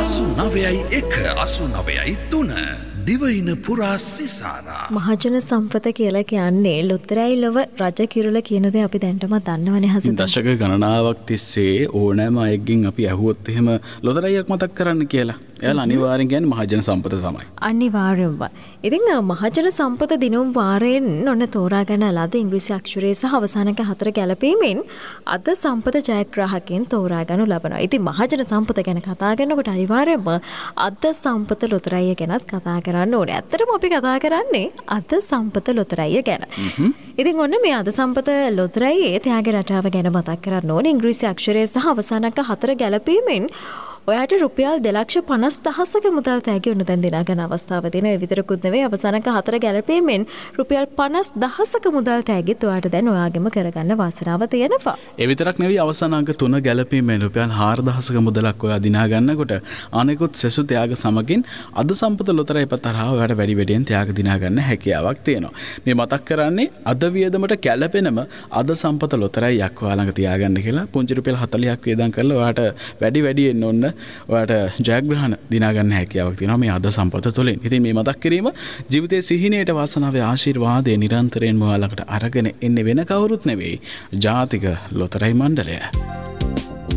89.1 දිවයින පුරා සිසාරා. මහජන සම්පත කියලා කියන්නේ ලොතරැයි ලොව රජ කිරුල කියන දේ අපි දැන්ටම දන්නවනේ හසත. දශක ගණනාවක් තිස්සේ ඕනෑම අයගෙන් අපි ඇහුවොත් එහෙම ලොතරැයියක් මතක් කරන්න කියලා. එයාලා අනිවාර්යෙන් කියන්නේ මහජන සම්පත තමයි. අනිවාර්යෙන්ම. ඉතින් මහජන සම්පත දිනුම් වාරයෙන් ඔන්න තෝරාගෙන ලද ඉංග්‍රීසි අක්ෂරයේ සහ අවසානක 4 ගැලපීමෙන් අද සම්පත ජයග්‍රාහකයන් තෝරාගනු ලබනවා. ඉතින් මහජන සම්පත ගැන කතා කරනකොට අනිවාර්යෙන්ම අද සම්පත ලොතරැයිය ගැනත් කතා කරන්න ඕනේ. ඇත්තටම අපි කතා කරන්නේ අද සම්පත ලොතරැයිය ගැන. ඉතින් ඔන්න මේ අද සම්පත ලොතරැයියේ ත්‍යාග රටාව ගැන මතක් කරන්න ඕනේ. ඉංග්‍රීසි අක්ෂරයේ සහ අවසානක 4 ගැලපීමෙන් ඔයාට රුපියල් 2,50,000ක මුදල් තෑගි උණු දැන් දිනා ගන්න අවස්ථාව තියෙනවා. ඒ විතරකුත් නෙවෙයි අවසානක 4 ගැලපීමෙන් රුපියල් 50,000ක මුදල් තෑගිත් ඔයාට දැන් ඔයාගෙම කරගන්න වාසනාව තියෙනවා. ඒ විතරක් නෙවෙයි අවසානක 3 ගැලපීමෙන් රුපියල් 4,000ක මුදලක් ඔයා දිනා ගන්නකොට අනෙකුත් සෙසු ත්‍යාග සමගින් අද සම්පත ලොතරැයි පතරහා ඔයාට වැඩි වැඩියෙන් ත්‍යාග දිනා ගන්න හැකියාවක් තියෙනවා. මේ මතක් කරන්නේ අද වියදමට ගැලපෙනම අද සම්පත ලොතරැයියක් ඔයා ළඟ තියාගන්න කියලා. පුංචි රුපියල් 40ක් වියදම් කරලා ඔයාට වැඩි වැඩියෙන් ඔන්න ඔයාට ජයග්‍රහණ දිනා ගන්න හැකියාවක් තියෙනවා මේ අද සම්පත තුළින්. ඉතින් මේ මතක් කිරීම ජීවිතයේ සිහිනයට වාසනාවේ ආශිර්වාදයේ නිරන්තරයෙන්ම ඔයාලකට අරගෙන එන්නේ වෙන කවුරුත් නෙවෙයි ජාතික ලොතරැයි මණ්ඩලය.